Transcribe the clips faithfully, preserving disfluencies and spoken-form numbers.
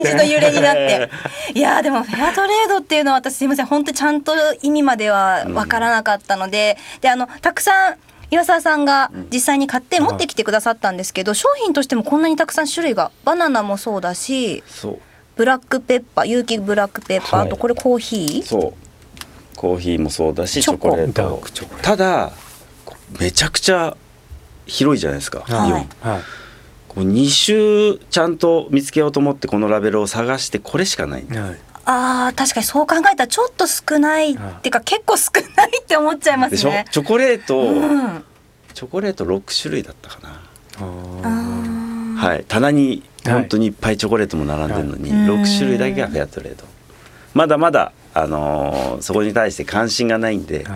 一度揺れになっていやでもフェアトレードっていうのは私すいません本当にちゃんと意味までは分からなかったので、うん、であのたくさん岩沢さんが実際に買って持ってきてくださったんですけど、うん、商品としてもこんなにたくさん種類がバナナもそうだし、 そうブラックペッパー有機ブラックペッパー、はい、あとこれコーヒー、 そうコーヒーもそうだしチョコレート、ただめちゃくちゃ広いじゃないですか、はい、はい、こうに種ちゃんと見つけようと思ってこのラベルを探してこれしかない、はい、 あー確かにそう考えたらちょっと少ないっていうか結構少ないって思っちゃいますね。 でしょ。チョコレート、 うん、 チョコレートろく種類だったかな。あ、はい、棚に本当にいっぱいチョコレートも並んでるのに、はい、ろく種類だけがフェアトレード。まだまだ、あのー、そこに対して関心がないんで、はい、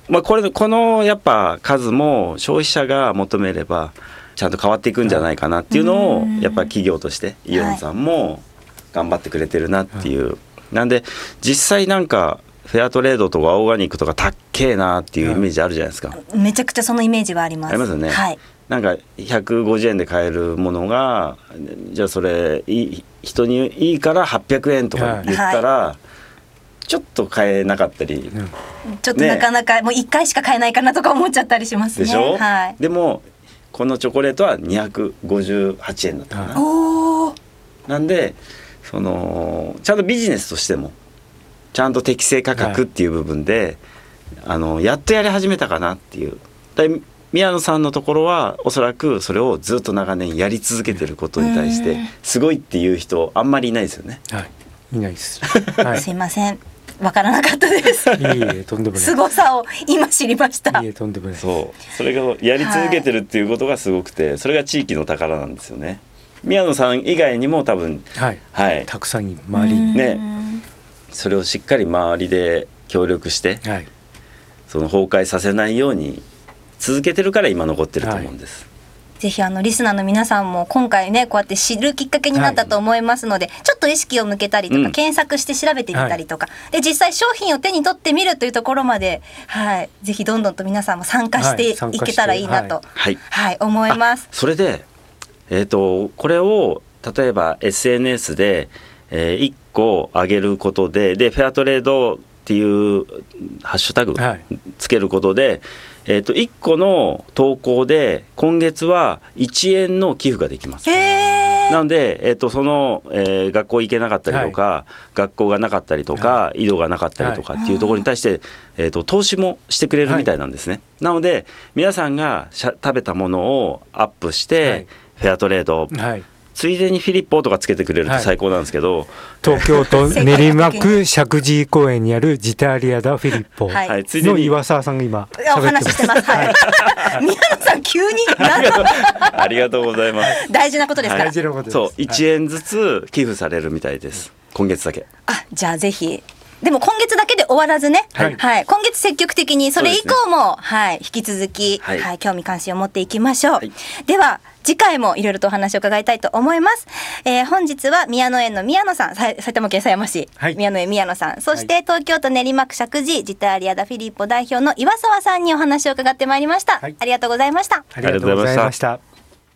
まあ、これこのやっぱ数も消費者が求めればちゃんと変わっていくんじゃないかなっていうのをやっぱ企業としてイオンさんも頑張ってくれてるなっていう、はい、なんで実際なんかフェアトレードとかオーガニックとかたっけえなっていうイメージあるじゃないですか、はい、 めちゃくちゃそのイメージはあります。 ありますよね、 はい、 なんかひゃくごじゅうえんで買えるものがじゃあそれいい人にいいからはっぴゃくえんとか言ったら、はい、ちょっと買えなかったり、うん、 ちょっとなかなか、ね、もういっかいしか買えないかなとか思っちゃったりしますね。 でしょ、 はい、 でもこのチョコレートはにひゃくごじゅうはちえんだったかな、おなんでそのちゃんとビジネスとしてもちゃんと適正価格っていう部分で、はい、あのやっとやり始めたかなっていう。で宮野さんのところはおそらくそれをずっと長年やり続けてることに対してすごいっていう人あんまりいないですよね。 はい、いないです、はい、 すいませんわからなかったです。 いえいえとんでもない。 凄さを今知りました。 いえとんでもない。 そうそれがやり続けてるっていうことがすごくて、はい、それが地域の宝なんですよね。宮野さん以外にも多分、 はいはい、たくさん周りねそれをしっかり周りで協力して、はい、その崩壊させないように続けてるから今残ってると思うんです、はい、 ぜひあのリスナーの皆さんも今回ねこうやって知るきっかけになったと思いますので、はい、ちょっと意識を向けたりとか、うん、検索して調べてみたりとか、はい、で実際商品を手に取ってみるというところまで、はい、ぜひどんどんと皆さんも参加していけたらいいなと、はいはい、思います。 それで、えーと、これを例えば エスエヌエス で、えー、いっこ上げることで、でフェアトレードっていうハッシュタグつけることで、はい、えー、といっこの投稿で今月はいちえんの寄付ができます。 へー。 なので、えー、とその、えー、学校行けなかったりとか、はい、学校がなかったりとか、はい、井戸がなかったりとかっていうところに対して、はい、えー、と投資もしてくれるみたいなんですね、はい、なので皆さんがしゃ食べたものをアップして、はい、フェアトレード、はい、ついでにフィリッポとかつけてくれると最高なんですけど、はい、 東京都練馬区石神井公園にあるジタリアダフィリッポの岩沢さんが今お話ししてます、はい、宮野さん急にありがとうございます。 大事なことですから、はい、 そういちえんずつ寄付されるみたいです、はい、今月だけ。 あ、じゃあぜひでも今月だけで終わらずね、はいはい、今月積極的にそれ以降も、ね、はい、引き続き、はいはい、興味関心を持っていきましょう、はい、では次回もいろいろとお話を伺いたいと思います、えー、本日は宮野園の宮野さん、埼玉県狭山市、はい、宮野園宮野さん、そして東京都練馬区石神井ジタリアダフィリッポ代表の岩沢さんにお話を伺ってまいりました、はい、ありがとうございました。 ありがとうございました。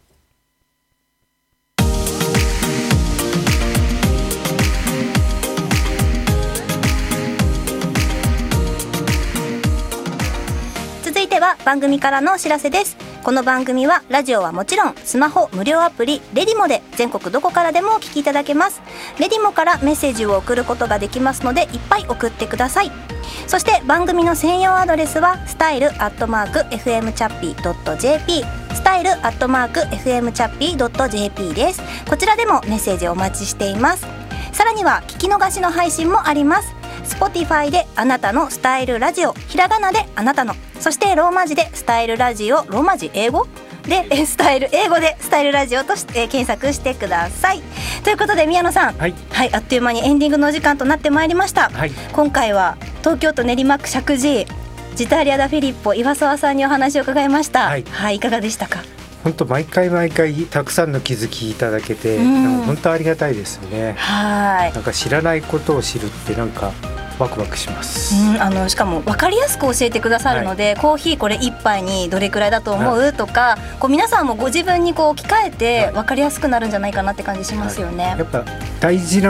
続いては番組からのお知らせです。この番組はラジオはもちろんスマホ無料アプリレディモで全国どこからでもお聞きいただけます。レディモからメッセージを送ることができますのでいっぱい送ってください。そして番組の専用アドレスはスタイルアットマーク エフエムチャッピードットジェーピー スタイルアットマーク エフエムチャッピードットジェーピー です。こちらでもメッセージをお待ちしています。さらには聞き逃しの配信もあります。Spotify であなたのスタイルラジオ、ひらがなであなたの、そしてローマ字でスタイルラジオ、ローマ字英語でスタイル英語でスタイルラジオとして、えー、検索してください。ということで宮野さん、はいはい、あっという間にエンディングのお時間となってまいりました、はい、今回は東京都練馬区石神井ジタリアダフィリッポ岩沢さんにお話を伺いました、はいはい、いかがでしたか？ 本当毎回毎回たくさんの気づきいただけて、うん、なんか本当ありがたいですよね。はい、なんか知らないことを知るってなんかワクワクします、 うん、あのしかも分かりやすく教えてくださるので、はい、コーヒーこれいっぱいにどれくらいだと思う、はい、とかこう皆さんもご自分にこう置き換えて分かりやすくなるんじゃないかなって感じしますよね、はい、 やっぱ大事な